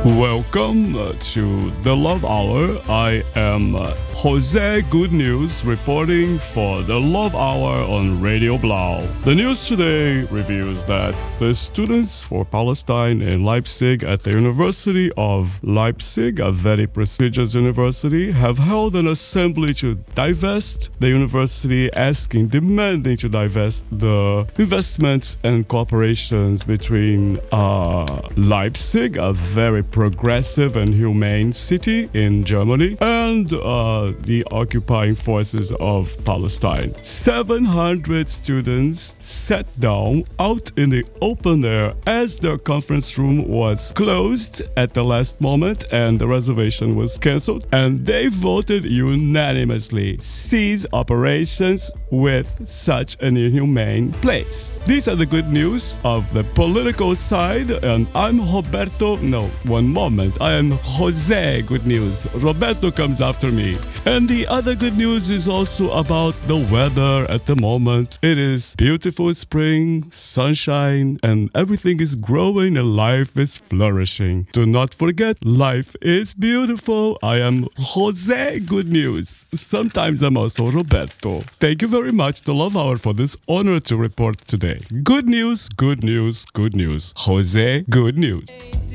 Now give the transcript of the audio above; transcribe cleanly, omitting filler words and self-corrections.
Welcome to the Love Hour. I am Jose Good News reporting for the Love Hour on Radio Blau. The news today reveals that the students for Palestine in Leipzig at the University of Leipzig, a very prestigious university, have held an assembly to divest the university, demanding to divest the investments and cooperations between Leipzig, a very progressive and humane city in Germany, and the occupying forces of Palestine. 700 students sat down out in the open air as their conference room was closed at the last moment and the reservation was cancelled, and they voted unanimously cease operations with such an inhumane place. These are the good news of the political side, and I'm one moment, I am Jose Good News. Roberto comes after me. And the other good news is also about the weather at the moment. It is beautiful spring, sunshine, and everything is growing and life is flourishing. Do not forget, life is beautiful. I am Jose Good News. Sometimes I'm also Roberto. Thank you very much to Love Hour for this honor to report today. Good news, good news, good news. Jose Good News.